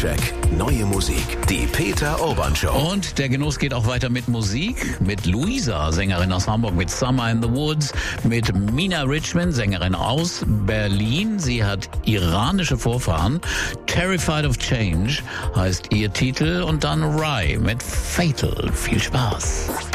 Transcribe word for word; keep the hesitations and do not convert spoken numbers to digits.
Soundcheck. Neue Musik. Die Peter Urban Show. Und der Genuss geht auch weiter mit Musik. Mit Luisa, Sängerin aus Hamburg, mit Summer in the Woods. Mit Mina Richmond, Sängerin aus Berlin. Sie hat iranische Vorfahren. Terrified of Change heißt ihr Titel. Und dann Rye mit Fatal. Viel Spaß.